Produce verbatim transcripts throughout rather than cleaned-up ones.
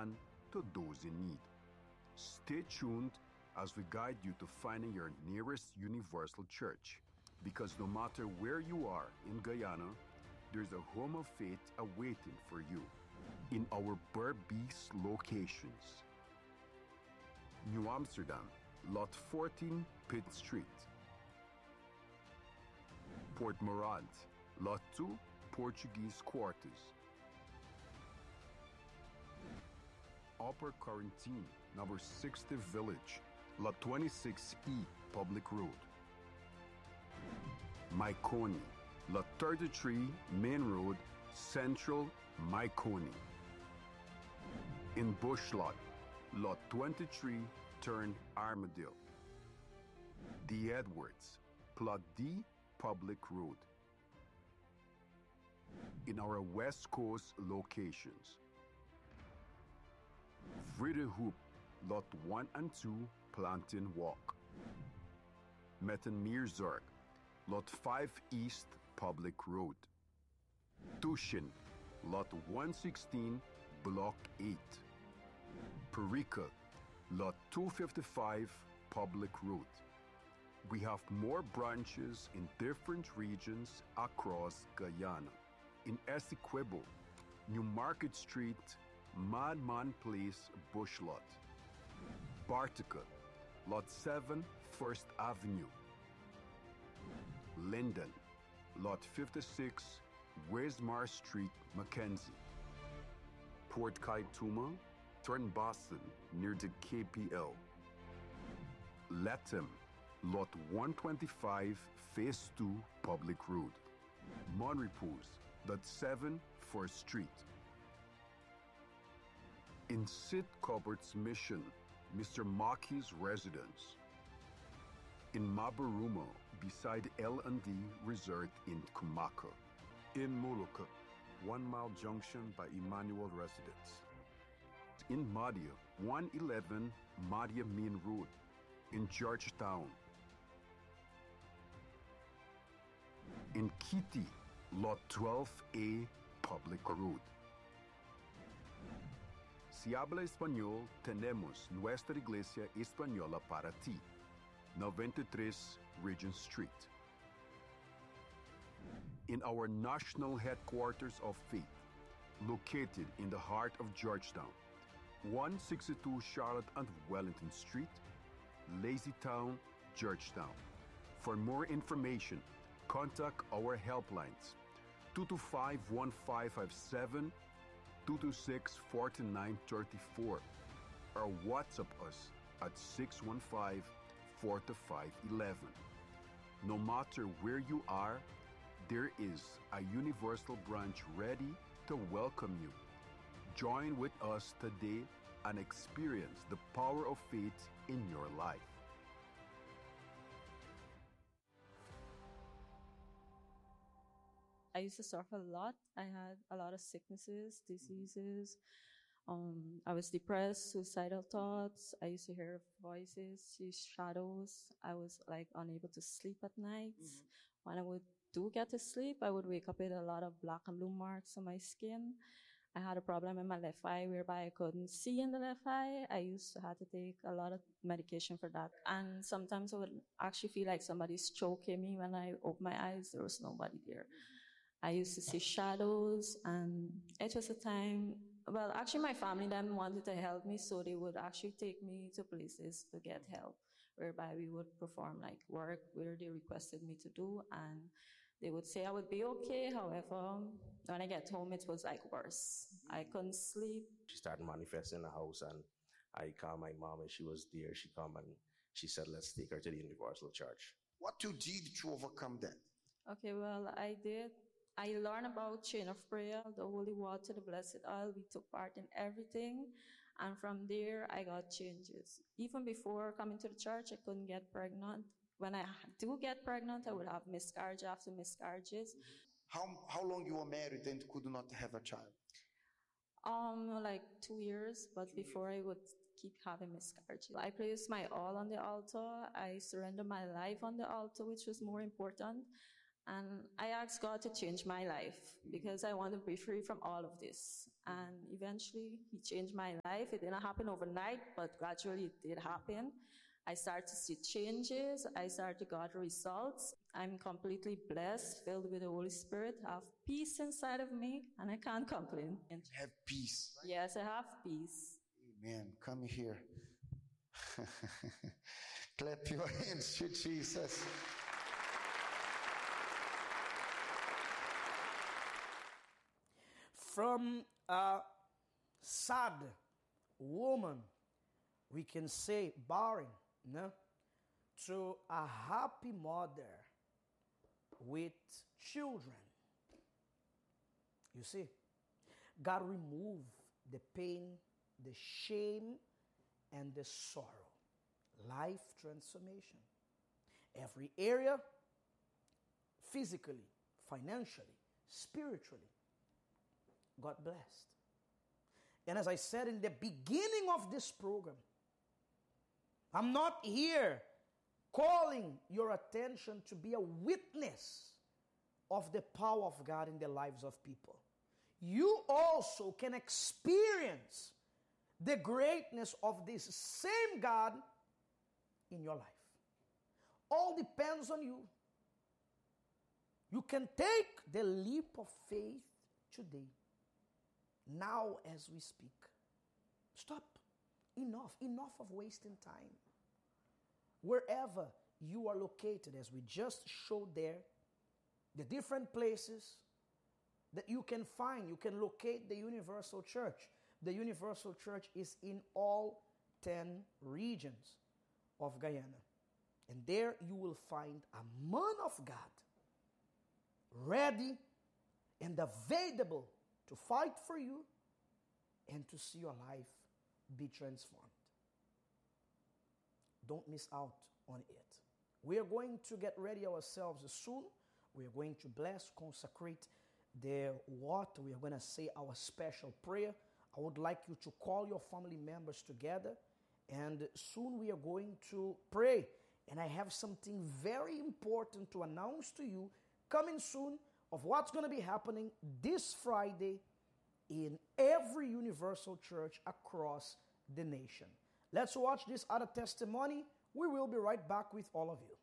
hand to those in need. Stay tuned as we guide you to finding your nearest Universal Church, because no matter where you are in Guyana, there's a home of faith awaiting for you in our Berbice locations. New Amsterdam, Lot fourteen, Pitt Street. Port Morant, Lot two, Portuguese Quarters. Upper Quarantine, number sixty Village, Lot twenty-six E, Public Road. Maikoni, Lot thirty-three, Main Road, Central, Maikoni. In Bushlot, Lot twenty-three, Turn Armadale. The Edwards, Plot D, Public Road. In our West Coast locations, Vrydehoop, Lot one and two, Plantain Walk. Mettenmeerzorg, Lot five East, Public Road. Tushin, Lot one sixteen, Block eight. Perica, Lot two fifty-five, Public Road. We have more branches in different regions across Guyana. In Essequibo, New Market Street, Madman Place, Bushlot. Bartica, Lot seven, First Avenue. Linden, Lot fifty-six, Wismar Street, Mackenzie. Port Kaituma, Turn Boston, near the K P L. Latham, Lot one twenty-five, Phase two, Public Road. Monrepose, Lot seven, First Street. In Sid Cupboard's Mission, Mister Maki's residence. In Mabaruma, beside L and D Resort in Kumaka. In Molucca, One Mile Junction by Emmanuel Residence. In Madia, one eleven Madia Main Road. In Georgetown. In Kitty, Lot twelve A, Public Road. Si habla español, tenemos nuestra iglesia española para ti. noventa y tres Regent Street. In our national headquarters of faith, located in the heart of Georgetown, one sixty-two Charlotte and Wellington Street, Lazytown, Georgetown. For more information, contact our helplines two two five, one five five seven, two two six, four nine three four or WhatsApp us at six one five, four five one one. No matter where you are, there is a Universal branch ready to welcome you. Join with us today and experience the power of faith in your life. I used to suffer a lot. I had a lot of sicknesses, diseases. Um, I was depressed, suicidal thoughts. I used to hear voices, see shadows. I was like unable to sleep at night. Mm-hmm. When I would do get to sleep, I would wake up with a lot of black and blue marks on my skin. I had a problem in my left eye whereby I couldn't see in the left eye. I used to have to take a lot of medication for that. And sometimes I would actually feel like somebody's choking me. When I opened my eyes, there was nobody there. I used to see shadows, and it was a time, well, actually my family then wanted to help me, so they would actually take me to places to get help, whereby we would perform like work where they requested me to do, and they would say I would be okay. However, when I get home, it was like worse. I couldn't sleep. She started manifesting in the house, and I called my mom, and she was there. She come and she said, let's take her to the Universal Church. What you did to overcome that? Okay, well, I did. I learned about chain of prayer, the holy water, the blessed oil. We took part in everything. And from there, I got changes. Even before coming to the church, I couldn't get pregnant. When I do get pregnant, I would have miscarriage after miscarriages. How how long you were married and could not have a child? Um, like two years, but two before years. I would keep having miscarriages. I placed my all on the altar. I surrendered my life on the altar, which was more important. And I asked God to change my life because I want to be free from all of this. And eventually, he changed my life. It didn't happen overnight, but gradually it did happen. I started to see changes. I started to get results. I'm completely blessed, filled with the Holy Spirit. I have peace inside of me, and I can't complain. Have peace. Yes, I have peace. Amen. Come here. Clap your hands to Jesus. From a sad woman, we can say barren, no? To a happy mother with children. You see, God removed the pain, the shame, and the sorrow. Life transformation. Every area, physically, financially, spiritually, God blessed. And as I said in the beginning of this program, I'm not here calling your attention to be a witness of the power of God in the lives of people. You also can experience the greatness of this same God in your life. All depends on you. You can take the leap of faith today. Now as we speak. Stop. Enough. Enough of wasting time. Wherever you are located, as we just showed there, the different places that you can find, you can locate the Universal Church. The Universal Church is in all ten regions of Guyana. And there you will find a man of God ready and available to fight for you and to see your life be transformed. Don't miss out on it. We are going to get ready ourselves soon. We are going to bless, consecrate the water. We are going to say our special prayer. I would like you to call your family members together, and soon we are going to pray. And I have something very important to announce to you coming soon of what's going to be happening this Friday in every Universal Church across the nation. Let's watch this other testimony. We will be right back with all of you.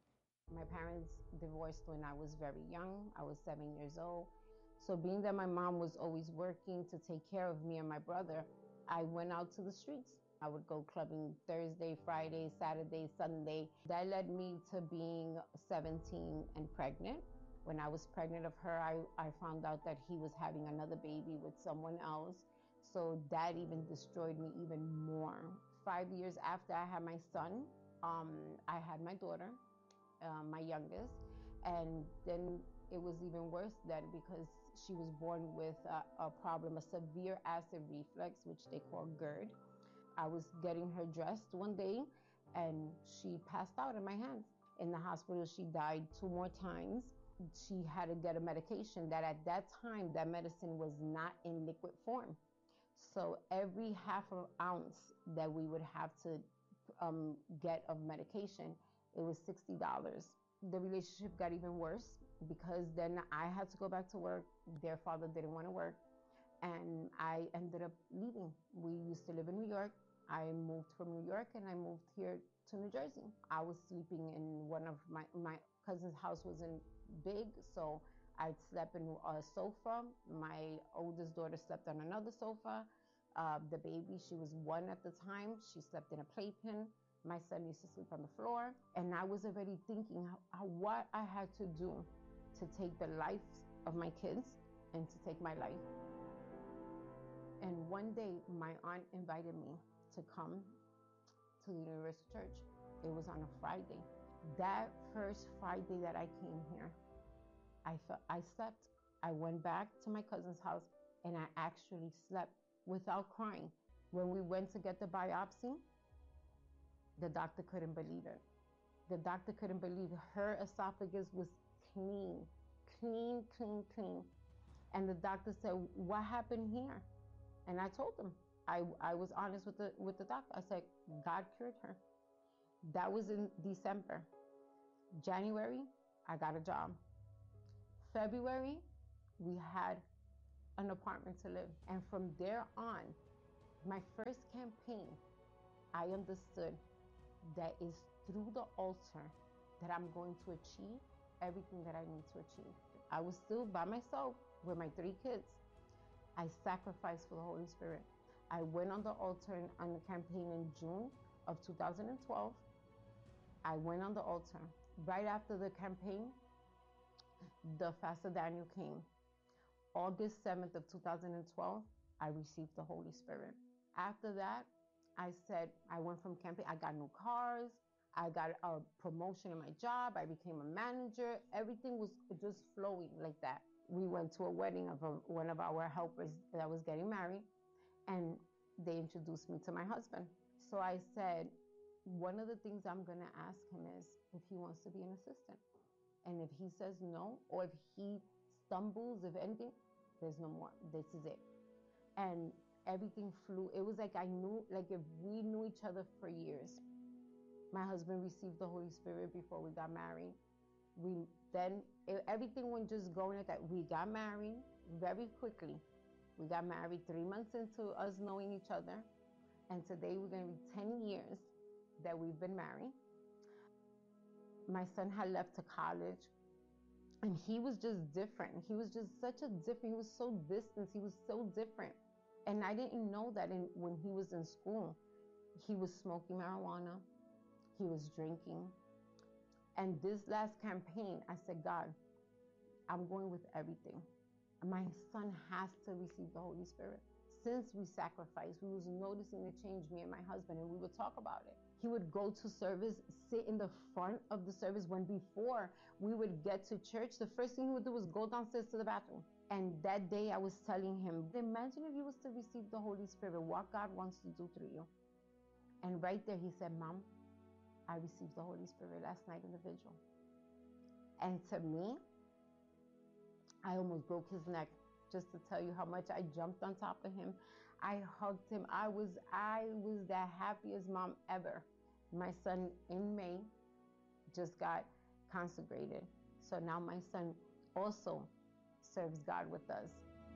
My parents divorced when I was very young. I was seven years old. So being that my mom was always working to take care of me and my brother, I went out to the streets. I would go clubbing Thursday, Friday, Saturday, Sunday. That led me to being seventeen and pregnant. When I was pregnant of her, I, I found out that he was having another baby with someone else. So that even destroyed me even more. Five years after I had my son, um, I had my daughter, uh, my youngest. And then it was even worse then because she was born with a, a problem, a severe acid reflux, which they call GERD. I was getting her dressed one day and she passed out in my hands. In the hospital, she died two more times. She had to get a medication that at that time, that medicine was not in liquid form. So every half an ounce that we would have to um, get of medication, it was sixty dollars. The relationship got even worse because then I had to go back to work. Their father didn't want to work. And I ended up leaving. We used to live in New York. I moved from New York and I moved here to New Jersey. I was sleeping in one of my, my cousin's house wasn't big, so I slept in a sofa. My oldest daughter slept on another sofa. Uh, the baby, she was one at the time. She slept in a playpen. My son used to sleep on the floor. And I was already thinking how, how, what I had to do to take the life of my kids and to take my life. And one day, my aunt invited me to come to the Universal Church. It was on a Friday. That first Friday that I came here, I felt, I slept. I went back to my cousin's house and I actually slept without crying. When we went to get the biopsy, the doctor couldn't believe it. The doctor couldn't believe her esophagus was clean, clean, clean, clean. And the doctor said, "What happened here?" And I told him, I, I was honest with the, with the doctor. I said, God cured her. That was in December. January, I got a job. February, we had an apartment to live. And from there on, my first campaign, I understood that it's through the altar that I'm going to achieve everything that I need to achieve. I was still by myself with my three kids. I sacrificed for the Holy Spirit. I went on the altar on the campaign in June of two thousand twelve. I went on the altar. Right after the campaign, the Fast of Daniel came. August seventh of two thousand twelve, I received the Holy Spirit. After that, I said, I went from camping, I got new cars, I got a promotion in my job, I became a manager, everything was just flowing like that. We went to a wedding of a, one of our helpers that was getting married, and they introduced me to my husband. So I said, one of the things I'm gonna ask him is if he wants to be an assistant. And if he says no, or if he stumbles, if anything, there's no more, this is it. And everything flew. It was like I knew, like if we knew each other for years. My husband received the Holy Spirit before we got married. We then, it, everything went just going like that. We got married very quickly. We got married three months into us knowing each other. And today we're gonna be ten years that we've been married. My son had left to college, and he was just different. He was just such a different, he was so distant, he was so different. And I didn't know that in, when he was in school, he was smoking marijuana, he was drinking. And this last campaign, I said, God, I'm going with everything. My son has to receive the Holy Spirit. Since we sacrificed, we was noticing the change, me and my husband, and we would talk about it. He would go to service, sit in the front of the service, when before we would get to church, the first thing he would do was go downstairs to the bathroom. And that day I was telling him, imagine if you was to receive the Holy Spirit, what God wants to do through you. And right there he said, Mom, I received the Holy Spirit last night in the vigil. And to me, I almost broke his neck, just to tell you how much I jumped on top of him. I hugged him. I was, I was the happiest mom ever. My son in May just got consecrated. So now my son also serves God with us.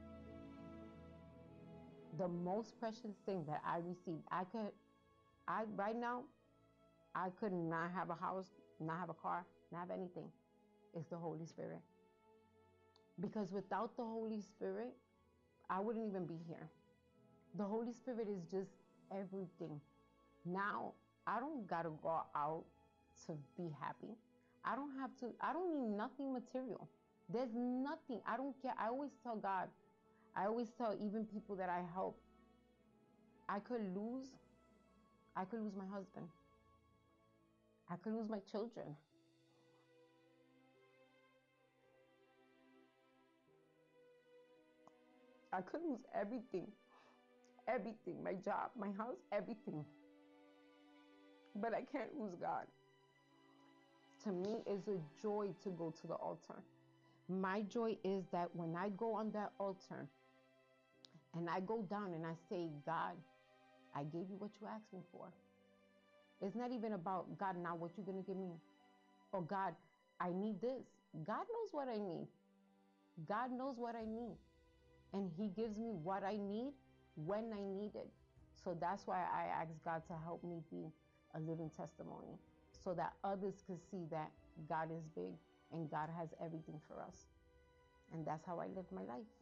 The most precious thing that I received, I could, I right now, I could not have a house, not have a car, not have anything. It's the Holy Spirit. Because without the Holy Spirit, I wouldn't even be here. The Holy Spirit is just everything. Now, I don't gotta go out to be happy. I don't have to, I don't need nothing material. There's nothing, I don't care. I always tell God, I always tell even people that I help, I could lose, I could lose my husband. I could lose my children. I could lose everything, everything, my job, my house, everything. But I can't lose God. To me, it's a joy to go to the altar. My joy is that when I go on that altar and I go down and I say, God, I gave you what you asked me for. It's not even about, God, now what you're going to give me. Or God, I need this. God knows what I need. God knows what I need. And he gives me what I need when I need it. So that's why I ask God to help me be a living testimony, so that others could see that God is big and God has everything for us. And that's how I live my life.